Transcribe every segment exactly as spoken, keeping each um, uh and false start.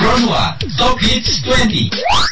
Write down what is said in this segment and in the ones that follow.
Pro dua Top Hits dua puluh.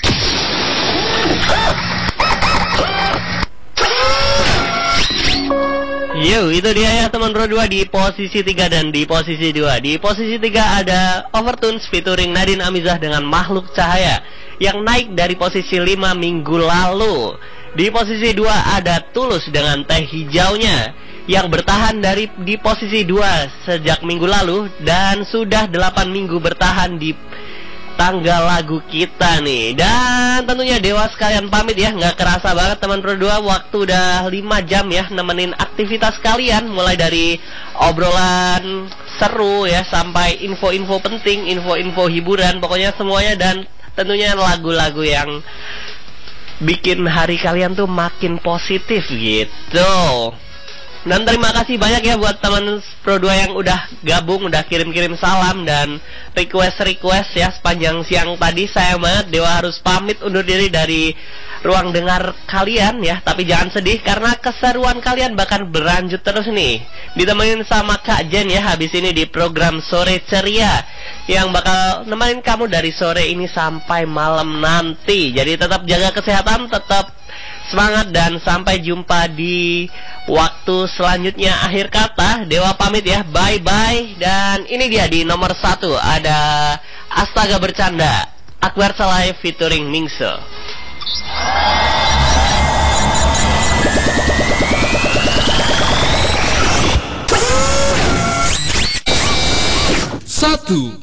Yo, itu dia ya teman Pro dua di posisi tiga dan di posisi dua. Di posisi tiga ada Overtones featuring Nadine Amizah dengan Makhluk Cahaya yang naik dari posisi lima minggu lalu. Di posisi dua ada Tulus dengan Teh Hijaunya yang bertahan dari di posisi dua sejak minggu lalu dan sudah delapan minggu bertahan di tanggal lagu kita nih. Dan tentunya Dewa sekalian pamit ya. Nggak kerasa banget teman Pro dua, waktu udah lima jam ya nemenin aktivitas kalian, mulai dari obrolan seru ya sampai info-info penting, info-info hiburan, pokoknya semuanya. Dan tentunya lagu-lagu yang bikin hari kalian tuh makin positif gitu. Dan terima kasih banyak ya buat teman Pro dua yang udah gabung, udah kirim-kirim salam dan request-request ya sepanjang siang tadi. Sayang banget Dewa harus pamit undur diri dari ruang dengar kalian ya. Tapi jangan sedih karena keseruan kalian bakal berlanjut terus nih, ditemenin sama Kak Jen ya habis ini di program Sore Ceria yang bakal nemenin kamu dari sore ini sampai malam nanti. Jadi tetap jaga kesehatan, tetap semangat, dan sampai jumpa di waktu selanjutnya. Akhir kata Dewa pamit ya, bye bye. Dan ini dia di nomor satu ada Astaga Bercanda, Akbar Saleh featuring Mingse. Satu.